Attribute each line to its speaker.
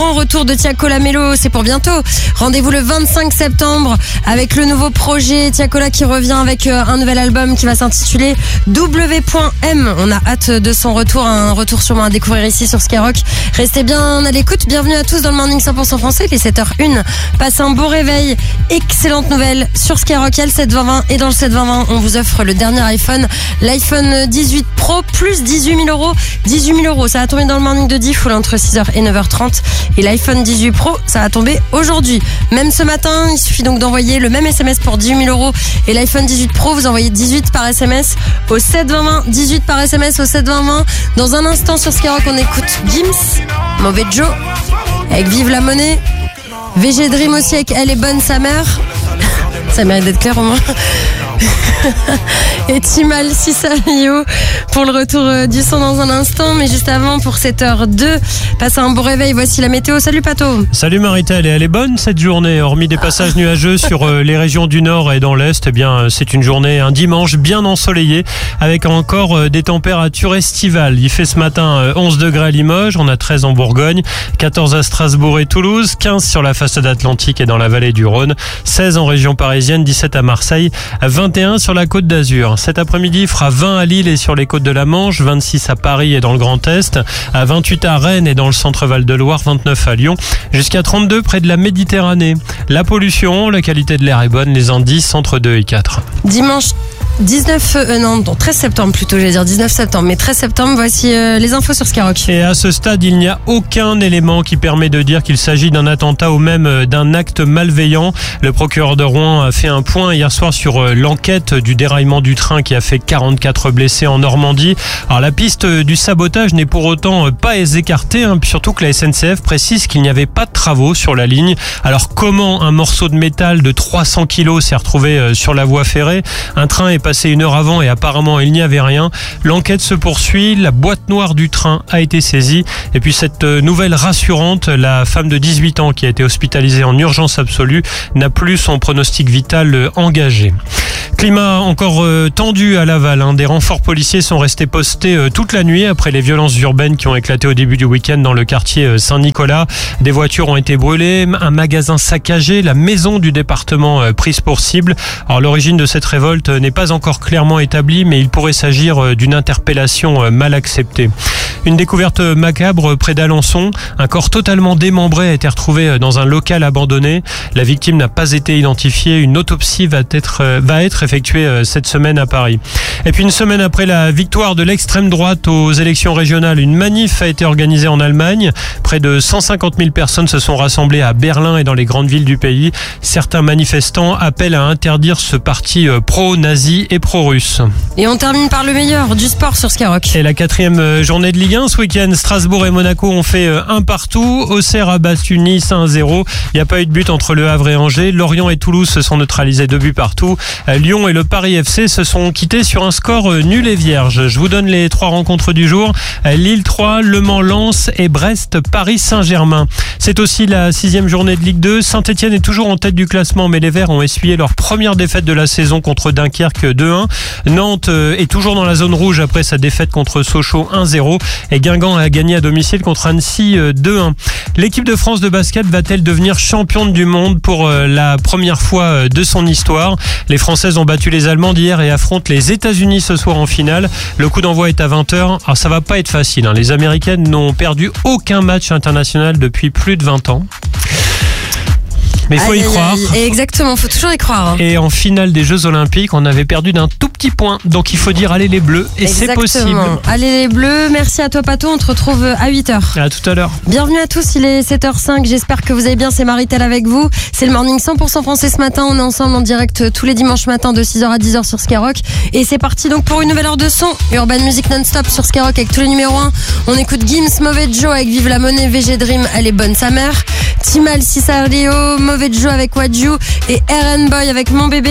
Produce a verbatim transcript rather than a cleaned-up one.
Speaker 1: grand retour de Tiako Lamelo, c'est pour bientôt. Rendez-vous le vingt-cinq septembre avec le nouveau projet Tiako qui revient avec un nouvel album qui va s'intituler W M. On a hâte de son retour, un retour sûrement à découvrir ici sur Skyrock. Restez bien à l'écoute, bienvenue à tous dans le Morning cent pour cent français, les sept heures une. Passez un beau réveil, excellente nouvelle sur Skyrock, il y a le sept vingt vingt et dans le sept vingt vingt, on vous offre le dernier iPhone, l'iPhone dix-huit Pro plus dix-huit mille euros. dix-huit mille euros, ça va tomber dans le Morning de Diffoul entre six heures et neuf heures trente. Et l'iPhone dix-huit Pro, ça va tomber aujourd'hui. Même ce matin, il suffit donc d'envoyer le même S M S pour dix-huit mille euros. Et l'iPhone dix-huit Pro, vous envoyez dix-huit par S M S au sept vingt vingt. dix-huit par S M S au sept vingt vingt. Dans un instant sur Skyrock, on écoute Gims, Mauvais Joe, avec Vive la Monnaie. V G Dream aussi avec Elle est bonne sa mère. Ça mérite d'être clair au moins. Et Timal Cisario pour le retour du son dans un instant. Mais juste avant, pour sept heures deux, passez un bon réveil, voici la météo. Salut Pato.
Speaker 2: Salut Maritel, et elle est bonne cette journée, hormis des passages nuageux sur les régions du nord et dans l'est. Eh bien, c'est une journée, un dimanche bien ensoleillé avec encore des températures estivales. Il fait ce matin onze degrés à Limoges, on a treize en Bourgogne, quatorze à Strasbourg et Toulouse, quinze sur la façade atlantique et dans la vallée du Rhône, seize en région parisienne, dix-sept à Marseille, vingt et un sur la côte d'Azur. Cet après-midi, il fera vingt à Lille et sur les côtes de la Manche, vingt-six à Paris et dans le Grand Est, à vingt-huit à Rennes et dans le centre Val-de-Loire, vingt-neuf à Lyon, jusqu'à trente-deux près de la Méditerranée. La pollution, la qualité de l'air est bonne, les indices entre deux et quatre.
Speaker 1: Dimanche dix-neuf, euh, non, non, treize septembre plutôt, j'allais dire dix-neuf septembre, mais treize septembre, voici euh, les infos sur Skyrock.
Speaker 2: Et à ce stade, il n'y a aucun élément qui permet de dire qu'il s'agit d'un attentat ou même d'un acte malveillant. Le procureur de Rouen a fait un point hier soir sur l'enquête du déraillement du train qui a fait quarante-quatre blessés en Normandie. Alors la piste du sabotage n'est pour autant pas écartée, hein, surtout que la S N C F précise qu'il n'y avait pas de travaux sur la ligne. Alors comment un morceau de métal de trois cents kilos s'est retrouvé sur la voie ferrée? Un train est passé une heure avant et apparemment il n'y avait rien. L'enquête se poursuit, la boîte noire du train a été saisie. Et puis cette nouvelle rassurante, la femme de dix-huit ans qui a été hospitalisée en urgence absolue n'a plus son pronostic vital engagé. Climat encore euh, tendu à Laval. Hein. Des renforts policiers sont restés postés euh, toute la nuit après les violences urbaines qui ont éclaté au début du week-end dans le quartier euh, Saint-Nicolas. Des voitures ont été brûlées, un magasin saccagé, la maison du département euh, prise pour cible. Alors l'origine de cette révolte euh, n'est pas encore clairement établie, mais il pourrait s'agir euh, d'une interpellation euh, mal acceptée. Une découverte macabre près d'Alençon. Un corps totalement démembré a été retrouvé dans un local abandonné. La victime n'a pas été identifiée. Une autopsie va être, va être effectuée cette semaine à Paris. Et puis une semaine après la victoire de l'extrême droite aux élections régionales, une manif a été organisée en Allemagne. Près de cent cinquante mille personnes se sont rassemblées à Berlin et dans les grandes villes du pays. Certains manifestants appellent à interdire ce parti pro-nazi et pro-russe.
Speaker 1: Et on termine par le meilleur du sport sur Skyrock.
Speaker 2: Et la quatrième journée de Ligue un ce week-end, Strasbourg et Monaco ont fait un partout. Auxerre a battu Nice un à zéro. Il n'y a pas eu de but entre Le Havre et Angers. Lorient et Toulouse se sont neutralisés deux buts partout. Lyon et le Paris F C se sont quittés sur un score nul et vierge. Je vous donne les trois rencontres du jour. Lille trois, Le Mans Lens et Brest Paris Saint-Germain. C'est aussi la sixième journée de Ligue deux. Saint-Etienne est toujours en tête du classement, mais les Verts ont essuyé leur première défaite de la saison contre Dunkerque deux un. Nantes est toujours dans la zone rouge après sa défaite contre Sochaux un à zéro. Et Guingamp a gagné à domicile contre Annecy deux un. L'équipe de France de basket va-t-elle devenir championne du monde pour la première fois de son histoire? Les Françaises ont battu les Allemandes hier et affrontent les États-Unis ce soir en finale. Le coup d'envoi est à vingt heures. Alors ça va pas être facile, hein. Les Américaines n'ont perdu aucun match international depuis plus de vingt ans. Mais il faut aïe, y croire.
Speaker 1: Aïe, aïe. Exactement, il faut toujours y croire. Hein.
Speaker 2: Et en finale des Jeux Olympiques, on avait perdu d'un tout petit point. Donc il faut dire allez les Bleus. Et
Speaker 1: exactement.
Speaker 2: C'est possible.
Speaker 1: Allez les Bleus, merci à toi Pato, on te retrouve à huit heures.
Speaker 2: À tout à l'heure.
Speaker 1: Bienvenue à tous, il est sept heures cinq, j'espère que vous allez bien, c'est Maritel avec vous. C'est le Morning cent pour cent français ce matin, on est ensemble en direct tous les dimanches matins de six heures à dix heures sur Skyrock. Et c'est parti donc pour une nouvelle heure de son, Urban Music non-stop sur Skyrock avec tous les numéros un. On écoute Gims, Mauvais Joe avec Vive la Monnaie, V G Dream, Elle est bonne sa mère. Timal Cisario, Mauvais Joe avec Wadju et R N Boy avec Mon Bébé.